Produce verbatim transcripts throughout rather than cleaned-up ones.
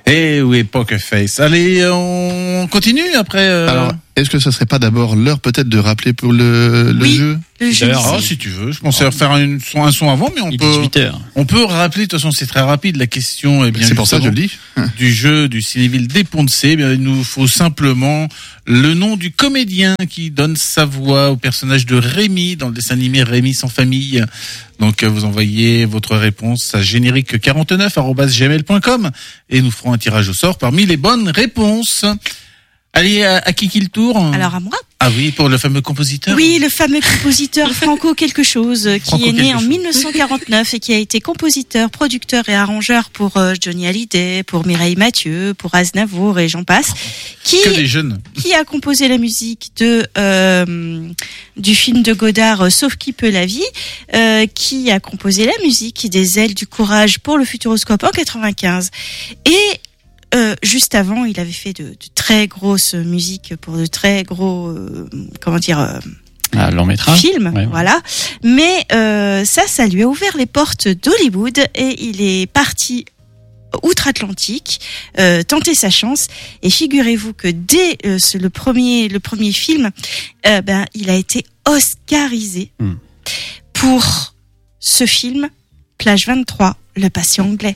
Eh oui, Poker Face. Allez, on continue après. Euh... Alors, est-ce que ça serait pas d'abord l'heure peut-être de rappeler pour le, le oui, jeu le jeu. D'ailleurs, oh, si tu veux, je pensais faire une, un son avant, mais on Il est peut. dix-huit heures. On peut rappeler. De toute façon, c'est très rapide. La question est bien. C'est pour ça que je le dis. Du jeu du Cinéville Déponcé, eh bien, il nous faut simplement le nom du comédien qui donne sa voix au personnage de Rémi dans le dessin animé Rémi sans famille. Donc, vous envoyez votre réponse à générique quarante-neuf arobase gmail point com et nous ferons un tirage au sort parmi les bonnes réponses. Allez, à, à qui qui le tour? Alors à moi. Ah oui, pour le fameux compositeur. Oui, le fameux compositeur Franco quelque chose, qui Franco est né quelque en chose. dix-neuf cent quarante-neuf et qui a été compositeur, producteur et arrangeur pour euh, Johnny Hallyday, pour Mireille Mathieu, pour Aznavour et j'en passe. Qui, Que des jeunes. qui a composé la musique de euh, du film de Godard euh, Sauf qui peut la vie, euh, qui a composé la musique des Ailes du courage pour le Futuroscope en quatre-vingt-quinze et Euh, juste avant, il avait fait de, de très grosses musiques pour de très gros, euh, comment dire, euh, Ah, long métrage. films, Ouais, ouais. voilà. Mais euh, ça, ça lui a ouvert les portes d'Hollywood et il est parti outre-Atlantique, euh, tenter sa chance. Et figurez-vous que dès euh, ce, le premier, le premier film, euh, ben, il a été oscarisé Hmm. pour ce film, Plage vingt-trois, Le patient anglais.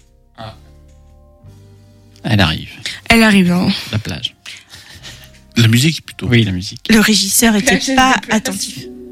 Elle arrive. Elle arrive, hein. La plage. La musique plutôt. Oui, la musique. Le régisseur était Plage pas de place. attentif.